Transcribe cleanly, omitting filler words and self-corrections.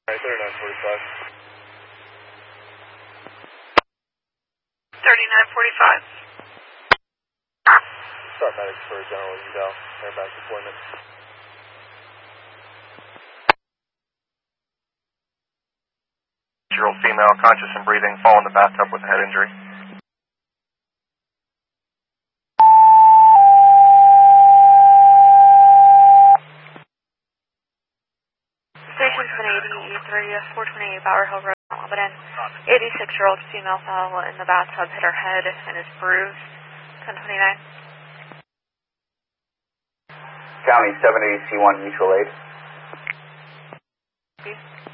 Alright, 3945. 3945. Start medics for general eval. Airback deployment. Year-old female, conscious and breathing, fall in the bathtub with a head injury. Station 780 E3, 428 Bower Hill Road, Lebanon. 86-year-old female fell in the bathtub, hit her head, and is bruised. 1029. County 780 C1 mutual aid. Peace.